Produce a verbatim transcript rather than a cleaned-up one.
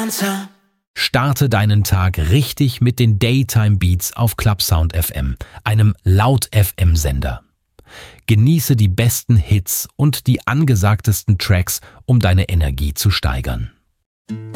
Encounter. Starte deinen Tag richtig mit den Daytime Beats auf Clubsound F M, einem Laut-F M-Sender. Genieße die besten Hits und die angesagtesten Tracks, um deine Energie zu steigern.